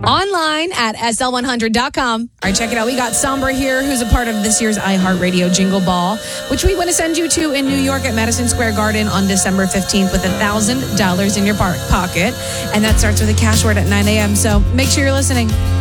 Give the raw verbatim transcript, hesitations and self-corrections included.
Online at S L one hundred dot com. All right, check it out. We got Sombra here, who's a part of this year's iHeartRadio Jingle Ball, which we want to send you to in New York at Madison Square Garden on December fifteenth with one thousand dollars in your pocket. And that starts with a cash word at nine a.m. So make sure you're listening.